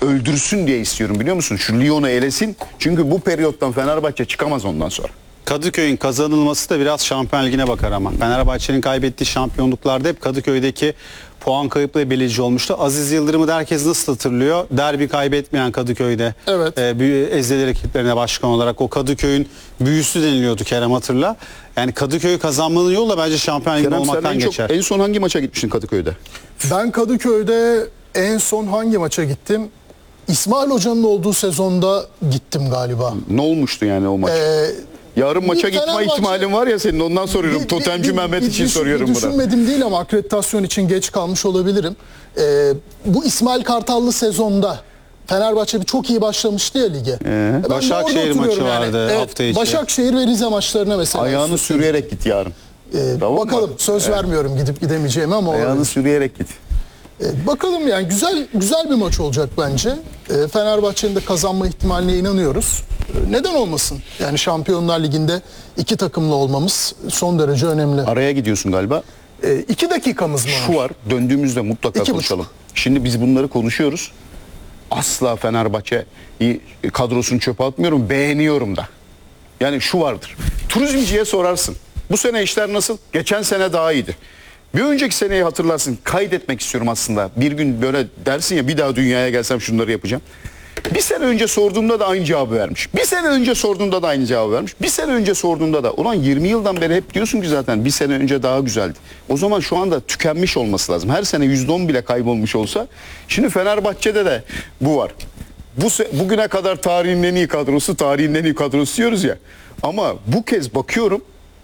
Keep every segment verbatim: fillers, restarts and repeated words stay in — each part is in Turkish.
öldürsün diye istiyorum, biliyor musun? Şu Lyon'u elesin. Çünkü bu periyottan Fenerbahçe çıkamaz ondan sonra. Kadıköy'ün kazanılması da biraz Şampiyon Ligi'ne bakar ama. Fenerbahçe'nin kaybettiği şampiyonluklarda hep Kadıköy'deki puan kayıpları belirleyici olmuştu. Aziz Yıldırım'ı da herkes nasıl hatırlıyor? Derbi kaybetmeyen Kadıköy'de. Evet. E, büyü, ezeli rakiplerine başkan olarak o Kadıköy'ün büyüsü deniliyordu Kerem, hatırla. Yani Kadıköy'ü kazanmanın yolu da bence Şampiyon Ligi'nde Kerem, sen olmaktan en, çok, geçer. en son hangi maça gitmiştin Kadıköy'de? Ben Kadıköy'de en son hangi maça gittim? İsmail Hoca'nın olduğu sezonda gittim galiba. Ne olmuştu yani o maç? Ee, Yarın maça bir gitme Fenerbahçe- ihtimalin var ya senin, ondan soruyorum. Bir- Totemci bir- bir- Mehmet bir için düşün- soruyorum bunu. Düşünmedim değil ama akreditasyon için geç kalmış olabilirim. Ee, bu İsmail Kartallı sezonda Fenerbahçe bir çok iyi başlamıştı ya lige. Ben de Başakşehir orada maçı oturuyorum vardı hafta içi. Başakşehir ve Rize maçlarına mesela. Ayağını sürüyerek git yarın. Ee, Tamam mı? bakalım, söz vermiyorum gidip gidemeyeceğimi ama Ayağını olabilir. sürüyerek git. Ee, bakalım yani güzel güzel bir maç olacak bence. Ee, Fenerbahçe'nin de kazanma ihtimaline inanıyoruz. Ee, neden olmasın? Yani Şampiyonlar Ligi'nde iki takımlı olmamız son derece önemli. Araya gidiyorsun galiba. Ee, iki dakikamız mı var? Şu var, döndüğümüzde mutlaka İki konuşalım. buçuk. Şimdi biz bunları konuşuyoruz. Asla Fenerbahçe kadrosunu çöpe atmıyorum, beğeniyorum da. Yani şu vardır. Turizmciye sorarsın. Bu sene işler nasıl? Geçen sene daha iyiydi. Bir önceki seneyi hatırlarsın. Kaydetmek istiyorum aslında. Bir gün böyle dersin ya, bir daha dünyaya gelsem şunları yapacağım. Bir sene önce sorduğumda da aynı cevabı vermiş. Bir sene önce sorduğumda da aynı cevabı vermiş. Bir sene önce sorduğumda da. Ulan yirmi yıldan beri hep diyorsun ki zaten bir sene önce daha güzeldi. O zaman şu anda tükenmiş olması lazım. Her sene yüzde on bile kaybolmuş olsa. Şimdi Fenerbahçe'de de bu var. Bu se- bugüne kadar tarihin en iyi kadrosu, tarihin en iyi kadrosu diyoruz ya. Ama bu kez bakıyorum,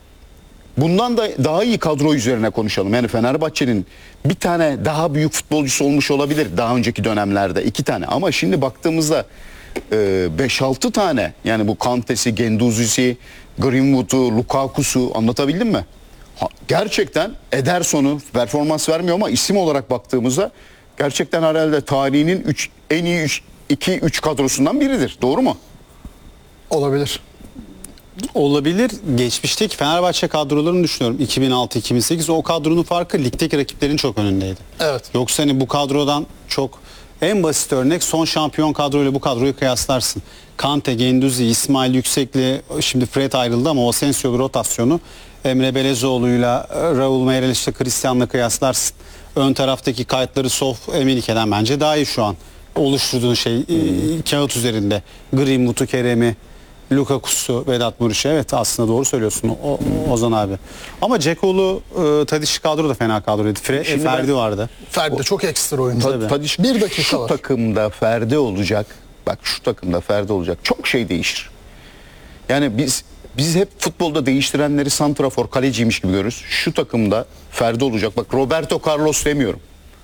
bundan da daha iyi kadro üzerine konuşalım. Yani Fenerbahçe'nin bir tane daha büyük futbolcusu olmuş olabilir daha önceki dönemlerde, iki tane. Ama şimdi baktığımızda beş altı tane, yani bu Kante'si, Gendouzi'si, Greenwood'u, Lukaku'su, anlatabildim mi? Ha, gerçekten Ederson'u performans vermiyor ama isim olarak baktığımızda gerçekten herhalde tarihinin üç, en iyi iki üç kadrosundan biridir. Doğru mu? Olabilir. Olabilir. Geçmişteki Fenerbahçe kadrolarını düşünüyorum. iki bin altı iki bin sekiz o kadronun farkı ligdeki rakiplerin çok önündeydi. Evet. Yoksa hani bu kadrodan çok, en basit örnek son şampiyon kadroyla bu kadroyu kıyaslarsın. Kante, Gendouzi, İsmail Yüksekli, şimdi Fred ayrıldı ama Asensio bir rotasyonu. Emre Belezoğlu'yla, Raul Meireles, Christian'la kıyaslarsın. Ön taraftaki kayıtları Sof, Emenike'den bence daha iyi şu an. Oluşturduğun şey hmm. e, kağıt üzerinde. Greenwood'u, Kerem'i, Lukaku'su, Vedat Muriç'i, evet aslında doğru söylüyorsun o, o, Ozan abi. Ama Ceko'lu, e, Tadiş kadro da fena kadroydu. Fre, Şimdi Ferdi ben, vardı. Ferdi de çok ekstra oyuncu. Ta, Tadiş, bir dakika şu var. takımda Ferdi olacak. Bak şu takımda Ferdi olacak. Çok şey değişir. Yani biz biz hep futbolda değiştirenleri santrafor, kaleciymiş gibi görürüz. Şu takımda Ferdi olacak. Bak Roberto Carlos demiyorum.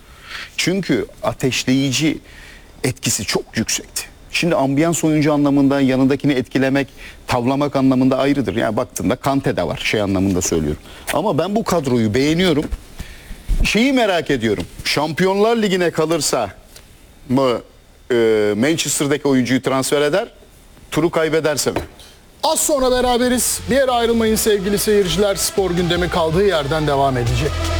Çünkü ateşleyici etkisi çok yüksekti. Şimdi ambiyans oyuncu anlamında yanındakini etkilemek, tavlamak anlamında ayrıdır. Yani baktığında Kante de var, şey anlamında söylüyorum. Ama ben bu kadroyu beğeniyorum. Şeyi merak ediyorum. Şampiyonlar Ligi'ne kalırsa mı e, Manchester'daki oyuncuyu transfer eder, turu kaybederse mi? Az sonra beraberiz. Bir yere ayrılmayın sevgili seyirciler. Spor gündemi kaldığı yerden devam edecek.